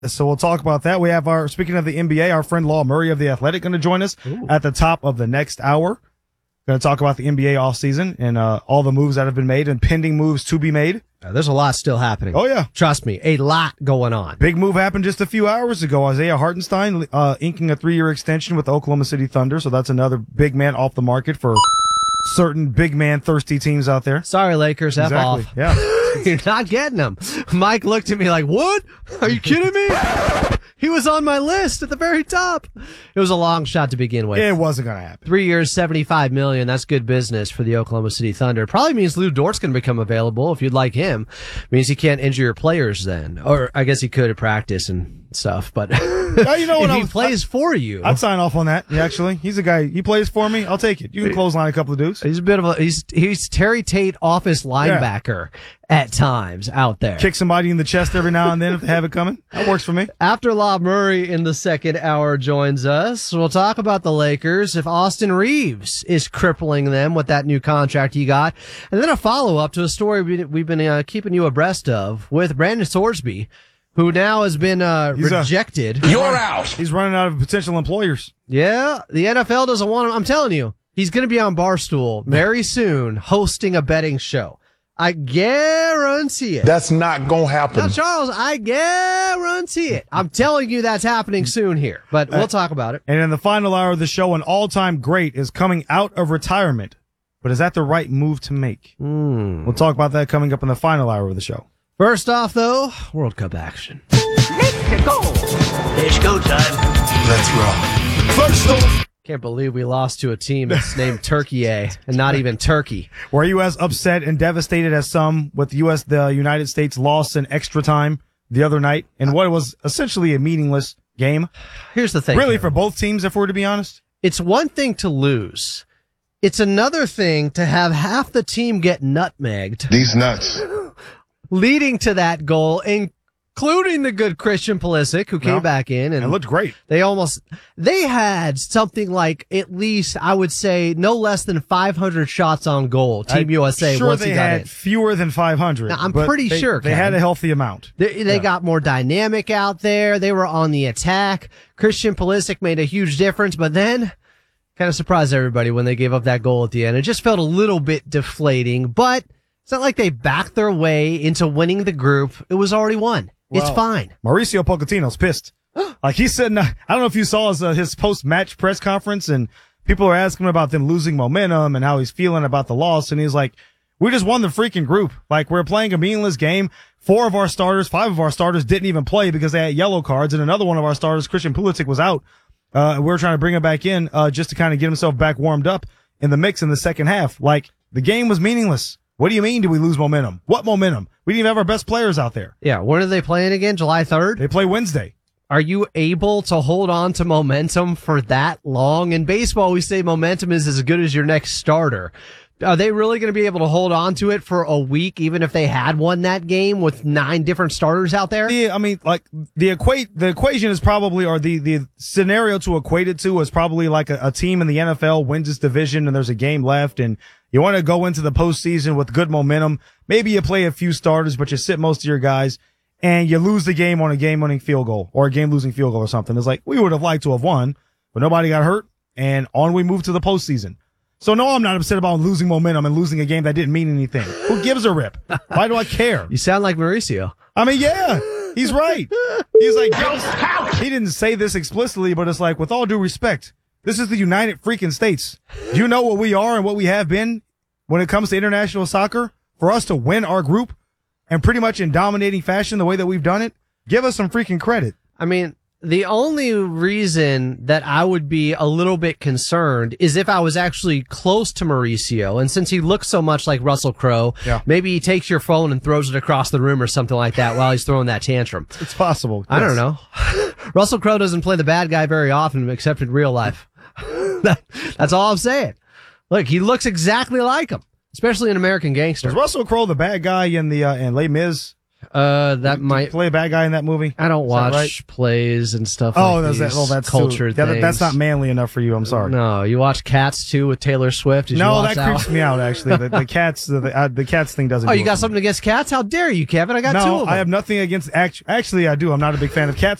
So we'll talk about that. We have speaking of the NBA, our friend Law Murray of The Athletic going to join us at the top of the next hour. Going to talk about the NBA offseason and all the moves that have been made and pending moves to be made. There's a lot still happening. Oh, yeah. Trust me, a lot going on. Big move happened just a few hours ago. Isaiah Hartenstein inking a 3-year extension with the Oklahoma City Thunder, so that's another big man off the market for certain big man thirsty teams out there. Sorry, Lakers, F off. Yeah. You're not getting them. Mike looked at me like, what? Are you kidding me? He was on my list at the very top. It was a long shot to begin with. It wasn't going to happen. 3 years, $75 million. That's good business for the Oklahoma City Thunder. Probably means Lou Dort's going to become available if you'd like him. Means he can't injure your players then. Or I guess he could at practice and stuff, but you know if he plays for you. I'd sign off on that, actually. He's a guy, he plays for me, I'll take it. You can clothesline a couple of dudes. He's a bit of he's Terry Tate office linebacker at times out there. Kick somebody in the chest every now and then if they have it coming. That works for me. After Law Murray in the second hour joins us, we'll talk about the Lakers, if Austin Reeves is crippling them with that new contract he got, and then a follow-up to a story we've been keeping you abreast of with Brandon Sorsby, who now has been rejected. You're out. He's running out of potential employers. Yeah, the NFL doesn't want him. I'm telling you, he's going to be on Barstool very soon hosting a betting show. I guarantee it. That's not going to happen. Now, Charles, I guarantee it. I'm telling you that's happening soon here, but we'll talk about it. And in the final hour of the show, an all-time great is coming out of retirement. But is that the right move to make? We'll talk about that coming up in the final hour of the show. First off, though, World Cup action. Let's go. It's go time. Let's roll. First off. Can't believe we lost to a team that's named Turkey and not even Turkey. Were you as upset and devastated as some with the United States loss in extra time the other night in what was essentially a meaningless game? Here's the thing. Really, for both teams, if we're to be honest? It's one thing to lose. It's another thing to have half the team get nutmegged. These nuts. Leading to that goal, including the good Christian Pulisic, who came back in and looked great. They had something like at least, I would say, no less than 500 shots on goal. Team USA. Sure, once they he got had in. fewer than 500. Now, I'm pretty sure they had a healthy amount. They got more dynamic out there. They were on the attack. Christian Pulisic made a huge difference, but then kind of surprised everybody when they gave up that goal at the end. It just felt a little bit deflating, but it's not like they backed their way into winning the group. It was already won. It's fine. Mauricio Pochettino's pissed. Like he said, I don't know if you saw his post-match press conference, and people are asking him about them losing momentum and how he's feeling about the loss. And he's like, we just won the freaking group. Like, we're playing a meaningless game. 5 of our starters didn't even play because they had yellow cards, and another one of our starters, Christian Pulisic, was out. We were trying to bring him back in just to kind of get himself back warmed up in the mix in the second half. Like, the game was meaningless. What do you mean, do we lose momentum? What momentum? We didn't even have our best players out there. Yeah, when are they playing again? July 3rd? They play Wednesday. Are you able to hold on to momentum for that long? In baseball, we say momentum is as good as your next starter. Are they really going to be able to hold on to it for a week, even if they had won that game with 9 different starters out there? Yeah, I mean, like, the equation is probably, or the scenario to equate it to is probably like a team in the NFL wins its division and there's a game left and you want to go into the postseason with good momentum. Maybe you play a few starters, but you sit most of your guys and you lose the game on a game-winning field goal or a game-losing field goal or something. It's like, we would have liked to have won, but nobody got hurt and on we move to the postseason. So no, I'm not upset about losing momentum and losing a game that didn't mean anything. Who gives a rip? Why do I care? You sound like Mauricio. I mean, yeah, he's right. He's like, he didn't say this explicitly, but it's like, with all due respect, this is the United freaking States. Do you know what we are and what we have been when it comes to international soccer? For us to win our group and pretty much in dominating fashion the way that we've done it, give us some freaking credit. I mean, the only reason that I would be a little bit concerned is if I was actually close to Mauricio, and since he looks so much like Russell Crowe, maybe he takes your phone and throws it across the room or something like that while he's throwing that tantrum. It's possible. I don't know. Russell Crowe doesn't play the bad guy very often, except in real life. That's all I'm saying. Look, he looks exactly like him, especially in American Gangster. Is Russell Crowe the bad guy in Les Mis? That Did might he play a bad guy in that movie? I don't Is that watch right? plays and stuff Oh, like that's these that. Oh, that's culture too, things. that's not manly enough for you. I'm sorry. No, you watch Cats too with Taylor Swift? Did you No, watch that creeps one? me out. Actually, the cats, the cats thing doesn't. Oh, do you it got for me. something against cats? How dare you, Kevin? I got two No, of them. I have nothing against. Actually, I do. I'm not a big fan of cats.